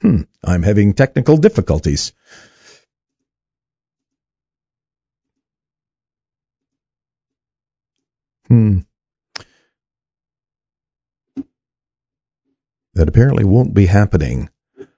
I'm having technical difficulties. That apparently won't be happening.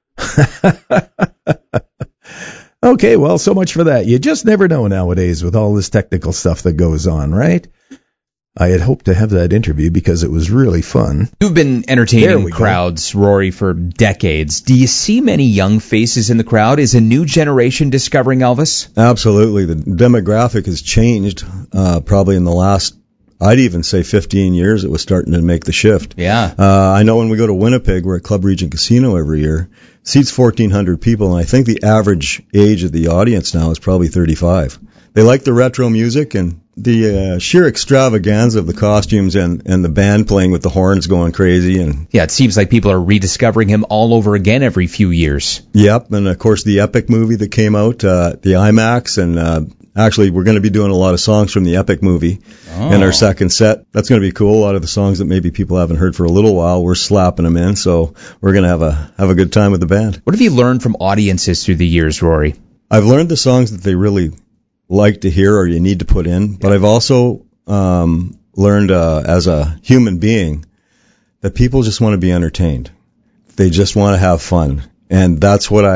Okay, well, so much for that. You just never know nowadays with all this technical stuff that goes on, right? I had hoped to have that interview because it was really fun. You've been entertaining crowds, Rory, for decades. Do you see many young faces in the crowd? Is a new generation discovering Elvis? Absolutely. The demographic has changed probably in the last, I'd even say 15 years. It was starting to make the shift. Yeah. I know when we go to Winnipeg, we're at Club Regent Casino every year, seats 1,400 people, and I think the average age of the audience now is probably 35. They like the retro music and the sheer extravaganza of the costumes and the band playing with the horns going crazy. And yeah, it seems like people are rediscovering him all over again every few years. Yep, and of course the Epic movie that came out, the IMAX, and actually we're going to be doing a lot of songs from the Epic movie in our second set. That's going to be cool. A lot of the songs that maybe people haven't heard for a little while, we're slapping them in, so we're going to have a good time with the band. What have you learned from audiences through the years, Rory? I've learned the songs that they really like to hear or you need to put in, but I've also learned as a human being that people just want to be entertained. They just want to have fun, and that's what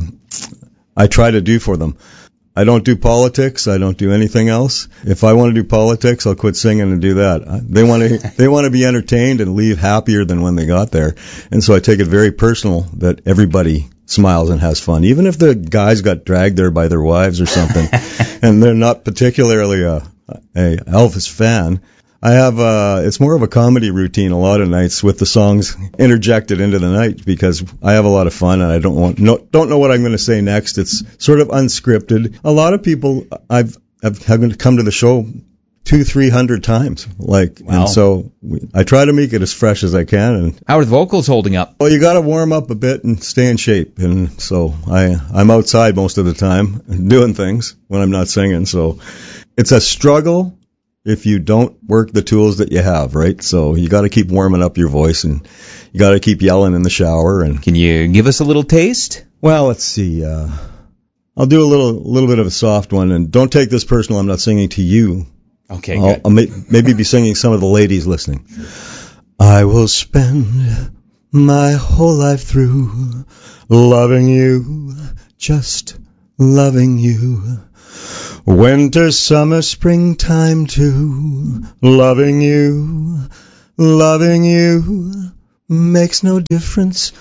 I try to do for them. I don't do politics. I don't do anything else. If I want to do politics, I'll quit singing and do that. They want to be entertained and leave happier than when they got there, and so I take it very personal that everybody smiles and has fun, even if the guys got dragged there by their wives or something, and they're not particularly a Elvis fan. I have it's more of a comedy routine a lot of nights with the songs interjected into the night because I have a lot of fun and I don't know what I'm going to say next. It's sort of unscripted. A lot of people I've come to the show 200-300 times, wow. And so I try to make it as fresh as I can. And how are the vocals holding up? Well, you got to warm up a bit and stay in shape, and so I'm outside most of the time doing things when I'm not singing. So it's a struggle if you don't work the tools that you have, right? So you got to keep warming up your voice, and you got to keep yelling in the shower. And can you give us a little taste? Well, let's see. I'll do a little bit of a soft one, and don't take this personal. I'm not singing to you. Okay, good. I'll maybe be singing some of the ladies listening. I will spend my whole life through loving you, just loving you. Winter, summer, springtime too. Loving you makes no difference